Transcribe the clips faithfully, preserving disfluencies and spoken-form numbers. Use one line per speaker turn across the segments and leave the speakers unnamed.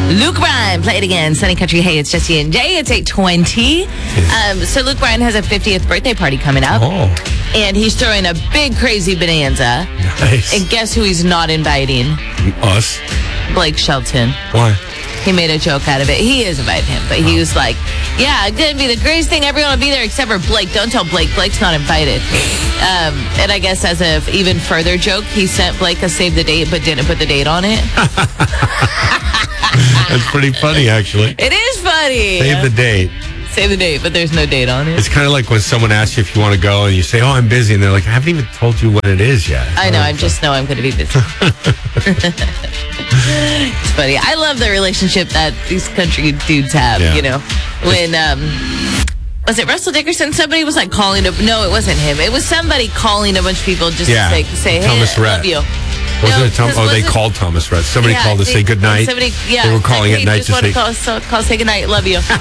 Luke Bryan, play it again. Sunny Country. Hey, it's Jesse and Jay. It's eight twenty. Um, so Luke Bryan has a fiftieth birthday party coming up.
Oh.
And he's throwing a big, crazy bonanza.
Nice.
And guess who he's not inviting?
Us.
Blake Shelton.
Why?
He made a joke out of it. He is inviting him, but he was like, yeah, it's going to be the greatest thing. Everyone will be there except for Blake. Don't tell Blake. Blake's not invited. Um, and I guess as a even further joke, he sent Blake a save the date, but didn't put the date on it.
That's pretty funny, actually.
It is funny.
Save the date.
Save the date, but there's no date on it.
It's kind of like when someone asks you if you want to go and you say, oh, I'm busy. And they're like, I haven't even told you when it is yet.
I know. I just know I'm going to be busy. It's funny. I love the relationship that these country dudes have,
Yeah.
you know. When, um, was it Russell Dickerson? Somebody was like calling, a, no, it wasn't him. It was somebody calling a bunch of people just
Yeah.
to say, say hey,
Thomas
I
Rhett.
love you.
Wasn't
No,
it Tom?
'cause
Oh, they
wasn't-
called Thomas Rhett. Somebody
Yeah,
called to
they-
say good night.
Somebody, yeah,
They were
it's
calling
like,
at
hey,
night
just
to
want
say
call, so, call, say good night, love you. uh,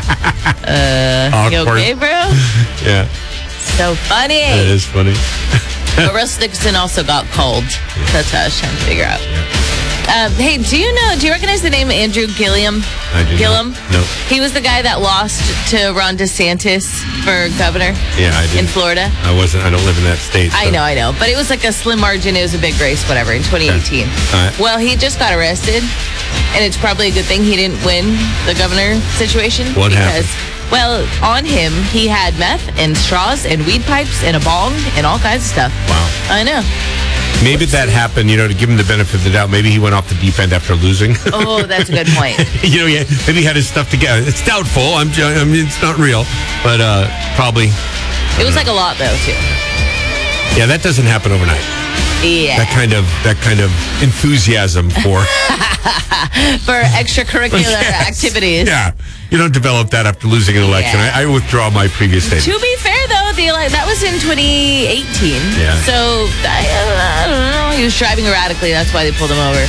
awkward.
you okay, bro?
Yeah,
So funny.
that is funny.
But Russell Dickerson also got called. That's what I was trying to figure out. Um, hey, do you know, do you recognize the name Andrew Gilliam?
I do
Gillum?
not. No.
He was the guy that lost to Ron DeSantis for governor
Yeah, I did.
in Florida.
I wasn't. I don't live in that state.
I
so-
know, I know. But it was like a slim margin. It was a big race, whatever, in twenty eighteen.
All right.
Well, he just got arrested, and it's probably a good thing he didn't win the governor situation.
What
because,
happened?
well, on him, he had meth and straws and weed pipes and a bong and all kinds of stuff.
Wow.
I know.
Maybe that happened, you know, to give him the benefit of the doubt. Maybe he went off the deep end after losing.
Oh, that's a good point.
you know, yeah, maybe he had his stuff together. It's doubtful. I'm, ju- I mean, it's not real, but uh, probably.
It was like a lot, though, too.
Yeah, that doesn't happen overnight.
Yeah.
That kind of that kind of enthusiasm for
For extracurricular
Yes.
activities.
Yeah, you don't develop that after losing an election.
Yeah.
I, I withdraw my previous statement.
To be fair, though, the ele- that was in twenty eighteen.
Yeah.
So, I, I don't know. He was driving erratically. That's why they pulled him over.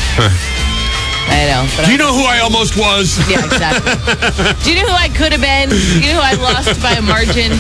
I know. But
Do you
I-
know who I almost was?
Yeah, exactly. Do you know who I could have been? Do you know who I lost by a margin?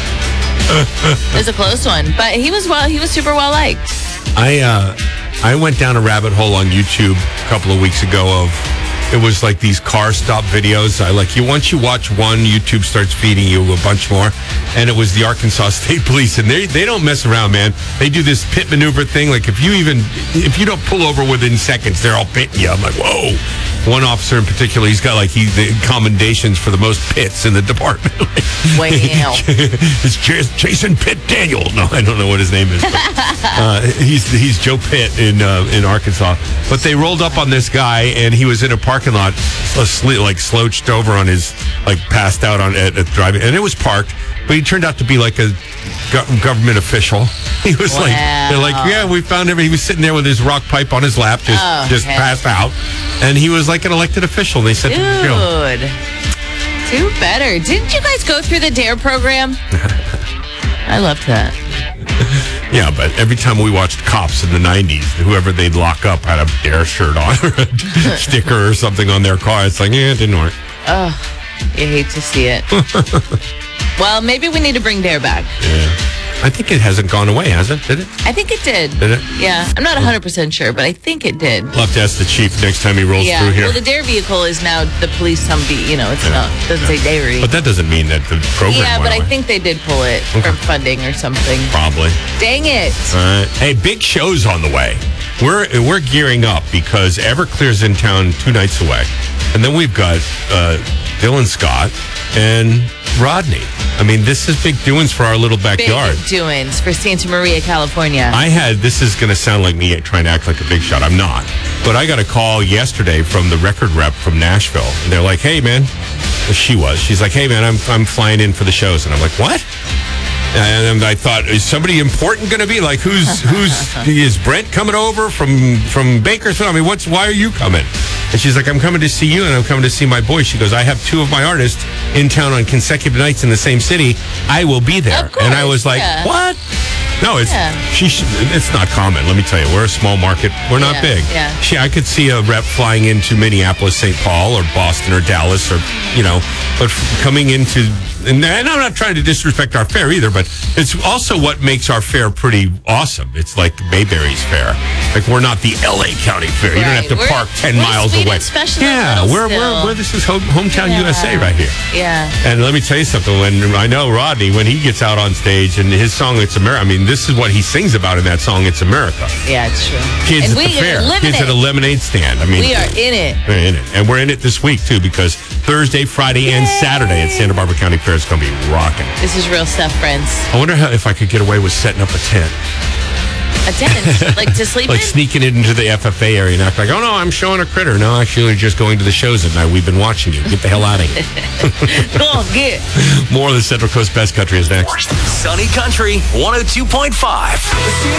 It was a close one. But he was well. He was super well liked.
I uh, I went down a rabbit hole on YouTube a couple of weeks ago of it was like these car stop videos. I like you once you watch one, YouTube starts feeding you a bunch more, and it was the Arkansas State Police, and they they don't mess around, man. They do this pit maneuver thing. Like if you even if you don't pull over within seconds, they're all pitting you. I'm like, whoa. One officer in particular, he's got like he the commendations for the most pits in the department.
Wow.
It's Jas- Jason Pitt Daniel. No, I don't know what his name is. But, uh, he's he's Joe Pitt in uh, in Arkansas. But they rolled up on this guy, and he was in a parking lot, asleep, like slouched over on his, like passed out on at, at driving, and it was parked. But he turned out to be like a go- government official. He was like, they're like, yeah, we found him. He was sitting there with his rock pipe on his lap, just
Oh,
just
okay.
passed out, and he was like an elected official. They sent him to jail.
Dude. Do better. Didn't you guys go through the DARE program? I loved that.
Yeah, but every time we watched Cops in the nineties, whoever they'd lock up had a DARE shirt on or a sticker or something on their car. It's like, yeah, it didn't work.
Oh, you hate to see it. Well, maybe we need to bring DARE back.
Yeah. I think it hasn't gone away, has it? Did it?
I think it did.
Did it?
Yeah. I'm not one hundred percent sure, but I think it did.
We'll have to ask the chief next time he rolls
Yeah.
through here.
Well, the DARE vehicle is now the police Humvee. You know, it's not, doesn't say dairy.
But that doesn't mean that the program
Yeah,
went
but I
away.
think they did pull it from funding or something.
Probably.
Dang it.
All right. Hey, big show's on the way. We're we're gearing up because Everclear's in town two nights away. And then we've got uh, Dylan Scott and Rodney. I mean, this is big doings for our little backyard.
Big doings for Santa Maria, California.
I had, this is going to sound like me trying to act like a big shot. I'm not. But I got a call yesterday from the record rep from Nashville. And they're like, hey, man. She was. She's like, hey, man, I'm I'm flying in for the shows. And I'm like, what? And I thought, is somebody important going to be? Like, who's, who's, is Brent coming over from, from Bakersfield? I mean, what's, why are you coming? And she's like, I'm coming to see you and I'm coming to see my boy. She goes, I have two of my artists in town on consecutive nights in the same city. I will be there.
Of course,
and I was like,
yeah.
what? No, it's
Yeah.
she. Sh- it's not common. Let me tell you, we're a small market. We're not
Yeah,
big.
yeah.
She, I could see a rep flying into Minneapolis, Saint Paul, or Boston, or Dallas, or you know, but f- coming into and, and I'm not trying to disrespect our fair either, but it's also what makes our fair pretty awesome. It's like Mayberry's fair. Like, we're not the L A County Fair. You don't
Right.
have to
We're-
park ten
we're
miles
sweet
away.
and special
Yeah,
little
we're, we're,
still.
we're, this is home, hometown
Yeah.
U S A right here.
Yeah.
And let me tell you something. When I know Rodney, when he gets out on stage and his song "It's America," I mean, this is what he sings about in that song. It's America.
Yeah, it's true.
Kids
and
at
we
the fair.
live
Kids
in
at a
it.
lemonade stand. I mean,
We are in it.
we're in it, and we're in it this week too, because Thursday, Friday, and Saturday at Santa Barbara County Fair is going to be rocking.
This is real stuff, friends.
I wonder how if I could get away with setting up a tent,
A tent, like to sleep
like
in.
sneaking it into the F F A area and act like, oh no, I'm showing a critter. No, actually, you're just going to the shows at night. We've been watching you. Get the hell out of here.
Go on, get.
More of the Central Coast Best Country is next.
Sunny Country one oh two point five.